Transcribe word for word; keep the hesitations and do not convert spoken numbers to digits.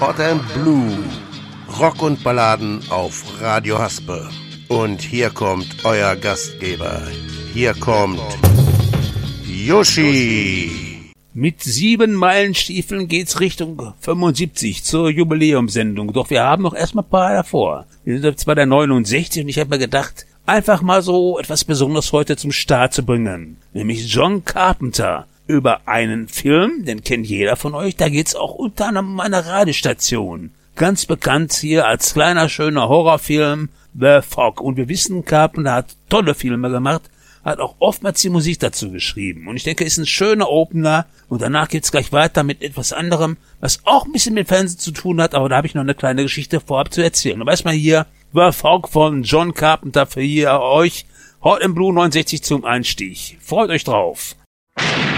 Hot and Blue. Rock und Balladen auf Radio Haspe. Und hier kommt euer Gastgeber. Hier kommt Yoshi. Mit sieben Meilenstiefeln geht's Richtung fünfundsiebzig zur Jubiläumssendung. Doch wir haben noch erstmal ein paar davor. Wir sind zwar der neunundsechzig und ich habe mir gedacht, einfach mal so etwas Besonderes heute zum Start zu bringen. Nämlich John Carpenter. Über einen Film, den kennt jeder von euch, da geht's auch unter anderem um eine Radiostation. Ganz bekannt hier als kleiner, schöner Horrorfilm, The Fog. Und wir wissen, Carpenter hat tolle Filme gemacht, hat auch oftmals die Musik dazu geschrieben. Und ich denke, ist ein schöner Opener. Und danach geht's gleich weiter mit etwas anderem, was auch ein bisschen mit Fernsehen zu tun hat, aber da habe ich noch eine kleine Geschichte vorab zu erzählen. Und erstmal hier The Fog von John Carpenter für hier euch. Hot and Blue neunundsechzig zum Einstieg. Freut euch drauf.